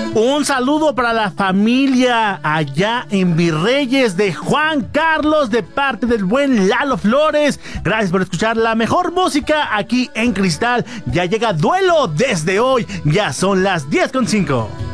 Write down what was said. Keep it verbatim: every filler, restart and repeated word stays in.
Un saludo para la familia allá en Virreyes de Juan Carlos de parte del buen Lalo Flores. Gracias por escuchar la mejor música aquí en Cristal. Ya llega Duelo desde hoy. Ya son las diez con cinco.